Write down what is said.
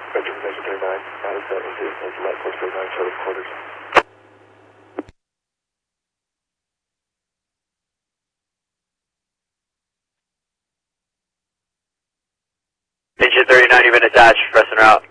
Vector Connection 39, out of that into light force 39, short of quarters. Engine 39, you've been attached, press en route.